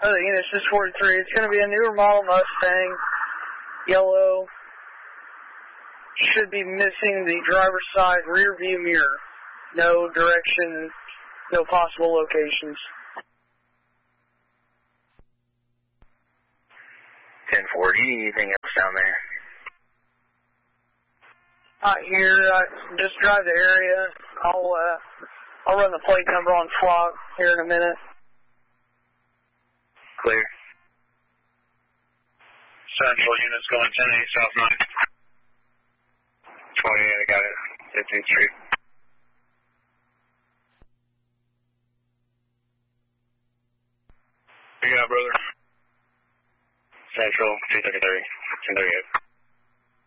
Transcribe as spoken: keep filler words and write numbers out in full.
Other units, this is forty-three. It's going to be a newer model Mustang, yellow. Should be missing the driver's side rear view mirror. No direction, no possible locations. ten forty, anything else down there? Not here. I just drive the area. I'll uh, I'll run the plate number on flock here in a minute. Clear. Central units going ten eight South nine. twenty-eight, I got it. fifteenth Street. You got it, brother. Central, two thirty-three, ten thirty-eight.